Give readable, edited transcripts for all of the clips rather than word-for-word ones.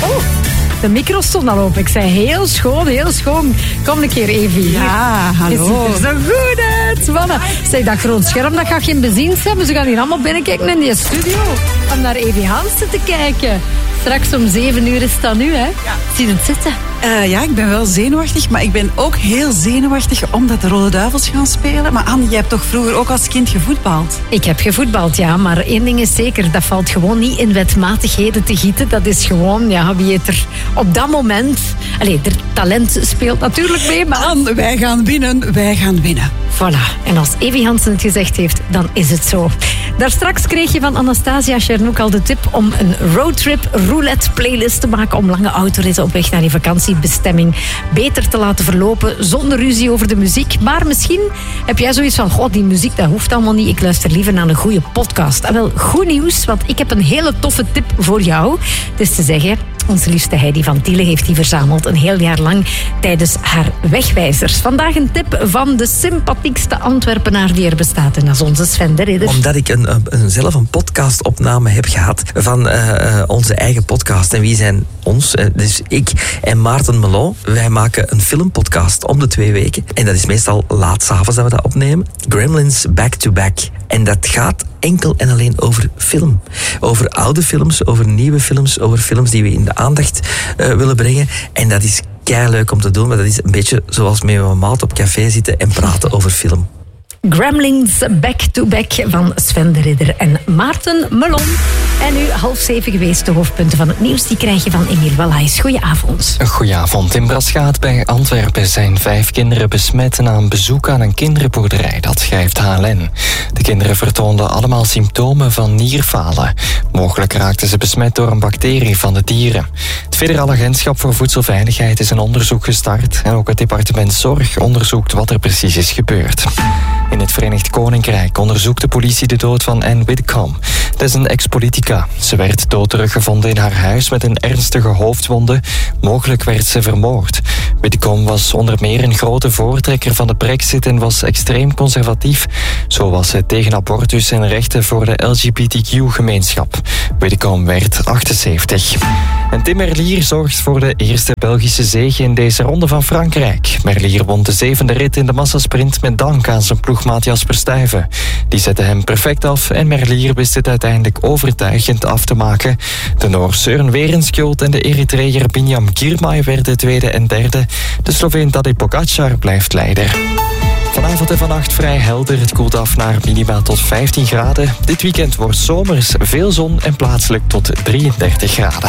Oh, de micro stond al open. Ik zei heel schoon, heel schoon. Kom een keer, Evie. Ja, hallo. Het ziet er zo goed uit, mannen. Zeg, dat groot scherm, dat gaat geen beziens hebben. Ze gaan hier allemaal binnenkijken in die studio. Om naar Evie Hansen te kijken. Straks om 7 uur is dat nu, hè? Ja. Zie je het zitten? Ja, ik ben wel zenuwachtig, maar ik ben ook heel zenuwachtig omdat de Rode Duivels gaan spelen. Maar Anne, jij hebt toch vroeger ook als kind gevoetbald? Ik heb gevoetbald, ja, maar één ding is zeker. Dat valt gewoon niet in wetmatigheden te gieten. Dat is gewoon, ja, wie het er op dat moment... Allee, er talent speelt natuurlijk mee, maar... Anne, wij gaan winnen, wij gaan winnen. Voilà. En als Evie Hansen het gezegd heeft, dan is het zo. Daarstraks kreeg je van Anastasia Chernouk al de tip om een roadtrip roulette playlist te maken om lange autoritten op weg naar je vakantiebestemming beter te laten verlopen zonder ruzie over de muziek. Maar misschien heb jij zoiets van, god, die muziek, dat hoeft allemaal niet. Ik luister liever naar een goede podcast. En wel, goed nieuws, want ik heb een hele toffe tip voor jou. Het is te zeggen... Onze liefste Heidi van Tiele heeft die verzameld een heel jaar lang tijdens haar wegwijzers. Vandaag een tip van de sympathiekste Antwerpenaar die er bestaat. En dat is onze Sven de Ridder. Omdat ik zelf een podcastopname heb gehad van onze eigen podcast. En wie zijn ons? Dus ik en Maarten Melon. Wij maken een filmpodcast om de 2 weken. En dat is meestal laat 's avonds dat we dat opnemen. Gremlins Back to Back. En dat gaat enkel en alleen over film. Over oude films, over nieuwe films, over films die we in de aandacht willen brengen. En dat is keileuk om te doen, maar dat is een beetje zoals met mijn maat op café zitten en praten over film. Gremlins Back to Back van Sven de Ridder en Maarten Melon. En nu 6:30 geweest. De hoofdpunten van het nieuws die krijg je van Emiel Wallaes. Goedenavond. Goedenavond. In Braschaat bij Antwerpen zijn 5 kinderen besmet na een bezoek aan een kinderboerderij. Dat schrijft HLN. De kinderen vertoonden allemaal symptomen van nierfalen. Mogelijk raakten ze besmet door een bacterie van de dieren. Het Federaal Agentschap voor Voedselveiligheid is een onderzoek gestart. En ook het departement Zorg onderzoekt wat er precies is gebeurd. In het Verenigd Koninkrijk onderzoekt de politie de dood van Anne Whitcomb. Dat is een ex-politica. Ze werd dood teruggevonden in haar huis met een ernstige hoofdwonde. Mogelijk werd ze vermoord. Whitcomb was onder meer een grote voortrekker van de Brexit en was extreem conservatief. Zo was ze tegen abortus en rechten voor de LGBTQ-gemeenschap. Whitcomb werd 78. En Tim Merlier zorgt voor de eerste Belgische zege in deze ronde van Frankrijk. Merlier won de 7e rit in de massasprint met dank aan zijn ploegmaat Jasper Stuyven. Die zette hem perfect af en Merlier wist het uiteindelijk overtuigend af te maken. De Noor Søren Werenskjold en de Eritreër Binyam Girmay werden 2e en 3e. De Sloveen Tadej Pogačar blijft leider. Vanavond en vannacht vrij helder. Het koelt af naar minima tot 15 graden. Dit weekend wordt zomers, veel zon en plaatselijk tot 33 graden.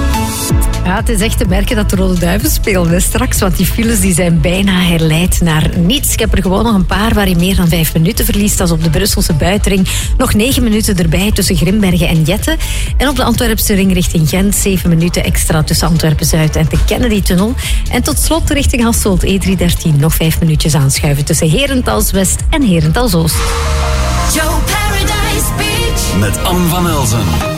Ja, het is echt te merken dat de Rode Duivels spelen straks, want die files die zijn bijna herleid naar niets. Ik heb er gewoon nog een paar waar je meer dan 5 minuten verliest. Dat is op de Brusselse buitenring. Nog 9 minuten erbij tussen Grimbergen en Jette. En op de Antwerpse ring richting Gent 7 minuten extra tussen Antwerpen-Zuid en de Kennedy-tunnel. En tot slot richting Hasselt E313 nog 5 minuutjes aanschuiven tussen Herentals-West en Herentals-Oost. Joe Paradise Beach met Anne van Elzen.